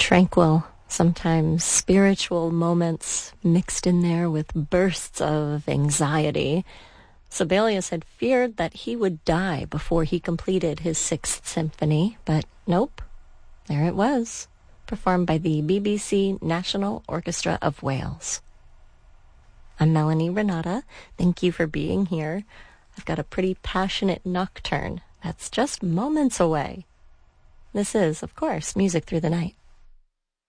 tranquil, sometimes spiritual moments mixed in there with bursts of anxiety. Sibelius had feared that he would die before he completed his Sixth Symphony, but nope, there it was, performed by the BBC National Orchestra of Wales. I'm Melanie Renata. Thank you for being here. I've got a pretty passionate nocturne that's just moments away. This is, of course, Music Through the Night.